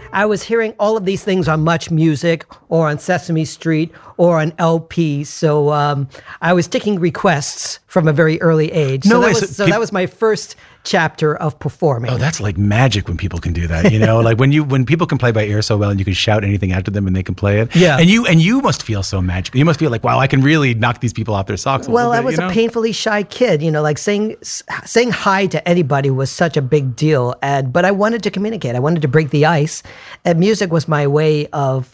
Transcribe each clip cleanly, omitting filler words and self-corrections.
I was hearing all of these things on Much Music or on Sesame Street or on LP. So I was taking requests from a very early age. That was my first chapter of performing. Oh, that's like magic when people can do that, like when people can play by ear so well and you can shout anything out to them and they can play it. Yeah. And you must feel so magical. You must feel like, wow, I can really knock these people off their socks a little bit. I was a painfully shy kid, like saying hi to anybody was such a big deal. But I wanted to communicate. I wanted to break the ice. And music was my way of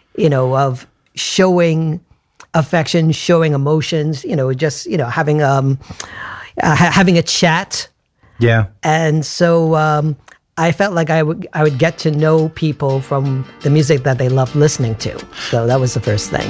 showing affection, showing emotions, having a chat. Yeah. And so I felt like I would get to know people from the music that they loved listening to. So that was the first thing.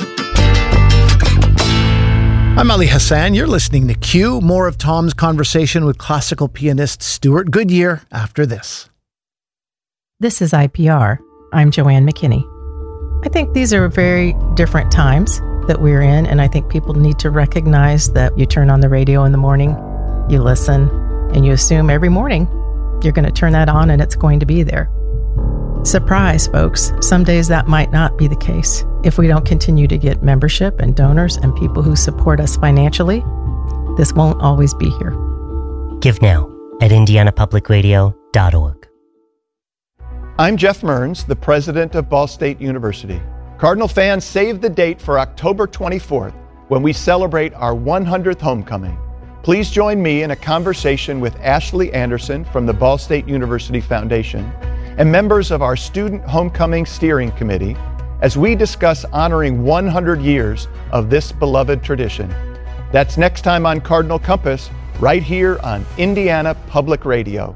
I'm Ali Hassan. You're listening to Q. More of Tom's conversation with classical pianist Stuart Goodyear after this. This is IPR. I'm Joanne McKinney. I think these are very different times that we're in, and I think people need to recognize that you turn on the radio in the morning, you listen, and you assume every morning you're going to turn that on and it's going to be there. Surprise, folks. Some days that might not be the case. If we don't continue to get membership and donors and people who support us financially, this won't always be here. Give now at indianapublicradio.org. I'm Jeff Mearns, the president of Ball State University. Cardinal fans, save the date for October 24th when we celebrate our 100th homecoming. Please join me in a conversation with Ashley Anderson from the Ball State University Foundation and members of our Student Homecoming Steering Committee as we discuss honoring 100 years of this beloved tradition. That's next time on Cardinal Compass, right here on Indiana Public Radio.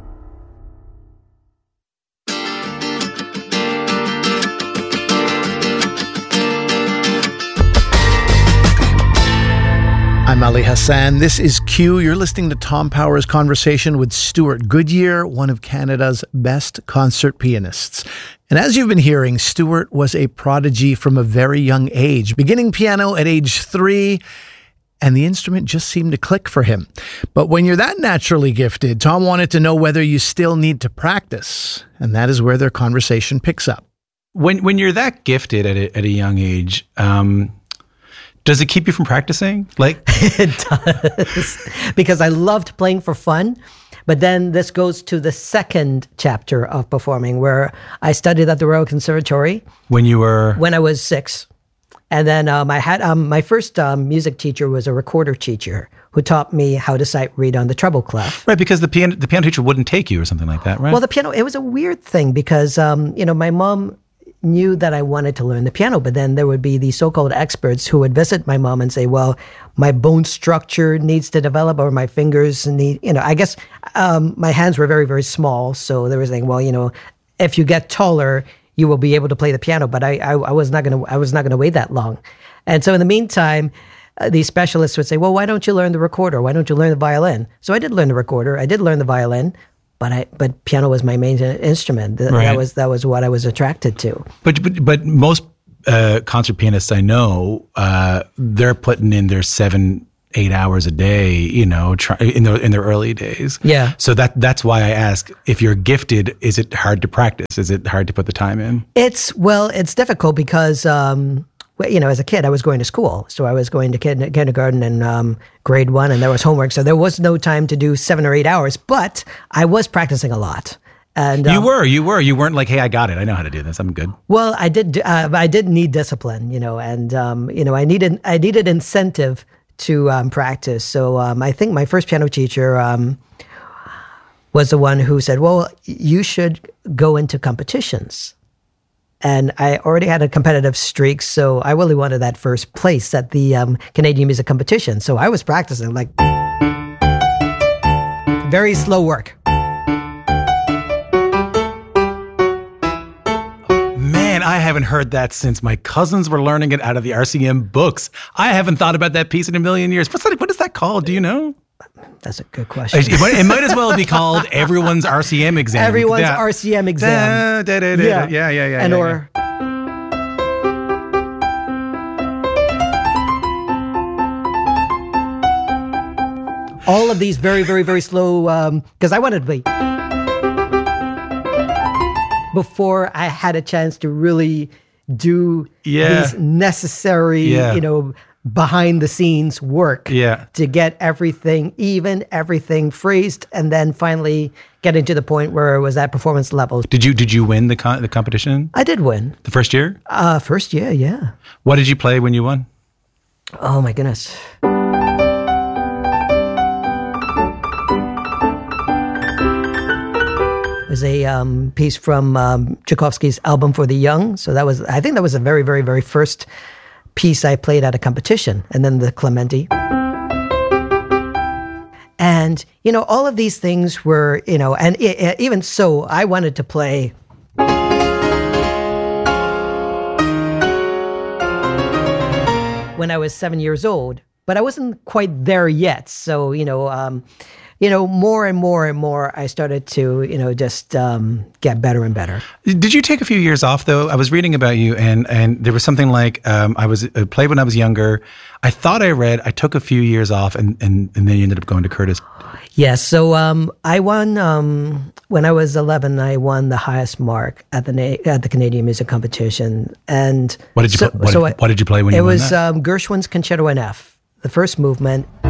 I'm Ali Hassan. This is Q. You're listening to Tom Power's conversation with Stuart Goodyear, one of Canada's best concert pianists. And as you've been hearing, Stuart was a prodigy from a very young age, beginning piano at age 3, and the instrument just seemed to click for him. But when you're that naturally gifted, Tom wanted to know whether you still need to practice, and that is where their conversation picks up. When you're that gifted at a young age, does it keep you from practicing? It does, because I loved playing for fun. But then this goes to the second chapter of performing, where I studied at the Royal Conservatory. When I was 6. And then I had my first music teacher was a recorder teacher who taught me how to sight read on the treble clef. Right, because the piano teacher wouldn't take you or something like that, right? Well, the piano, it was a weird thing because, my mom knew that I wanted to learn the piano, but then there would be these so-called experts who would visit my mom and say, well, my bone structure needs to develop or my fingers need, I guess my hands were very, very small. So they were saying, well, if you get taller, you will be able to play the piano, but I was not going to wait that long. And so in the meantime, these specialists would say, well, why don't you learn the recorder? Why don't you learn the violin? So I did learn the recorder. I did learn the violin. But piano was my main instrument. Right. That was what I was attracted to. But most concert pianists I know, they're putting in their 7-8 hours a day, in their early days. Yeah. So that's why I ask, if you're gifted, is it hard to practice? Is it hard to put the time in? It's difficult because as a kid, I was going to school. So I was going to kindergarten and grade 1, and there was homework. So there was no time to do 7 or 8 hours, but I was practicing a lot. And you weren't like, hey, I got it. I know how to do this. I'm good. Well, I did need discipline, and I needed incentive to practice. So I think my first piano teacher was the one who said, well, you should go into competitions. And I already had a competitive streak, so I really wanted that first place at the Canadian Music Competition. So I was practicing very slow work. Man, I haven't heard that since my cousins were learning it out of the RCM books. I haven't thought about that piece in a million years. What is that called? Do you know? That's a good question. It might as well be called everyone's RCM exam. Everyone's RCM exam. Yeah. And or... all of these very, very, very slow, because I wanted to be... before I had a chance to really do Yeah. these necessary, Yeah. behind the scenes work Yeah. to get everything even, everything phrased, and then finally getting to the point where it was at performance level. Did you win the competition I did win. the first year? First year, yeah. What did you play when you won? Oh my goodness. It was a piece from Tchaikovsky's Album for the Young. So I think that was the very, very, very first piece I played at a competition. And then the Clementi. And, all of these things were, and even so, I wanted to play when I was 7 years old, but I wasn't quite there yet. So, more and more and more, I started to, just get better and better. Did you take a few years off though? I was reading about you, and there was something like I played when I was younger. I thought I read I took a few years off, and then you ended up going to Curtis. Yes. So I won when I was 11. I won the highest mark at the Canadian Music Competition. And What did you play when you won It was that? Gershwin's Concerto in F, the first movement.